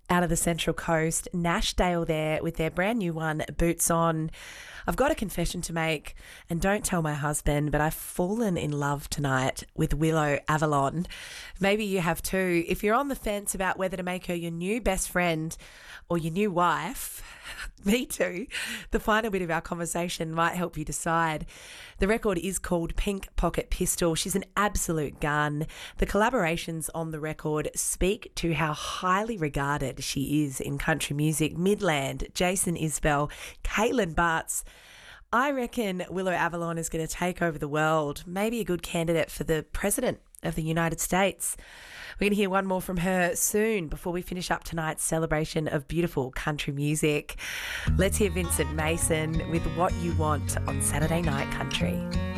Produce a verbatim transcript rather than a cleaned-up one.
out of the Central Coast, Nashdale there with their brand new one, Boots On. I've got a confession to make, and don't tell my husband, but I've fallen in love tonight with Willow Avalon. Maybe you have too. If you're on the fence about whether to make her your new best friend or your new wife, me too, the final bit of our conversation might help you decide. The record is called Pink Pocket Pistol. She's an absolute gun. The collaborations on the record speak to how highly regarded she is in country music. Midland, Jason Isbell, Caitlin Bartz. I reckon Willow Avalon is going to take over the world. Maybe a good candidate for the president of the United States. We're going to hear one more from her soon before we finish up tonight's celebration of beautiful country music. Let's hear Vincent Mason with What You Want on Saturday Night Country.